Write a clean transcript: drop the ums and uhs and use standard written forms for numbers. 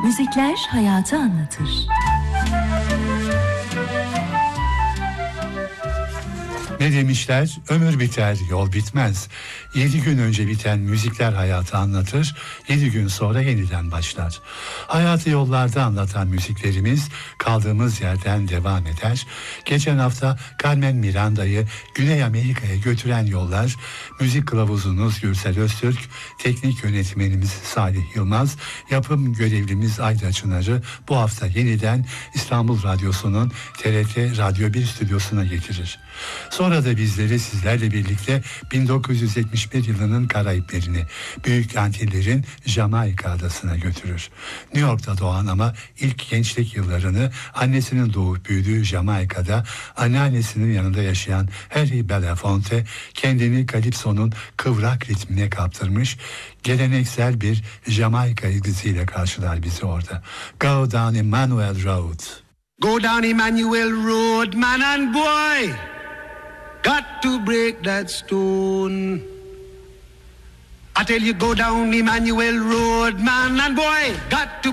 Müzikler hayatı anlatır. Ne demişler? Ömür biter, yol bitmez. 7 gün önce biten müzikler hayatı anlatır, 7 gün sonra yeniden başlar. Hayatı yollarda anlatan müziklerimiz kaldığımız yerden devam eder. Geçen hafta Carmen Miranda'yı Güney Amerika'ya götüren yollar, müzik kılavuzunuz Gürsel Öztürk, teknik yönetmenimiz Salih Yılmaz, yapım görevlimiz Ayda Çınar'ı bu hafta yeniden İstanbul Radyosu'nun TRT Radyo 1 stüdyosuna getirir. Sonra da bizleri sizlerle birlikte 1971 yılının Karayiplerine, Büyük Antillerin Jamaika adasına götürür. New York'ta doğan ama ilk gençlik yıllarını annesinin doğup büyüdüğü Jamaika'da anneannesinin yanında yaşayan Harry Belafonte kendini Kalipso'nun kıvrak ritmine kaptırmış, geleneksel bir Jamaika ilgisiyle karşılar bizi orada. Go down Emmanuel Road. Go down Emmanuel Road, man and boy. Got to break that stone. I tell you, go down Emmanuel Road, man and boy. Got to